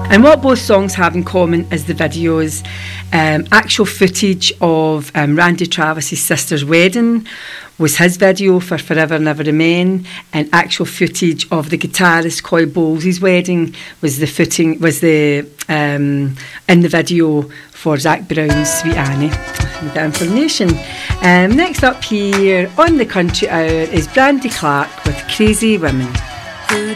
And what both songs have in common is the videos. Actual footage of Randy Travis's sister's wedding was his video for Forever Never Remain, and actual footage of the guitarist Coy Bowles' wedding was in the video for Zac Brown's Sweet Annie. With that information. Next up here on the Country Hour is Brandy Clark with Crazy Women.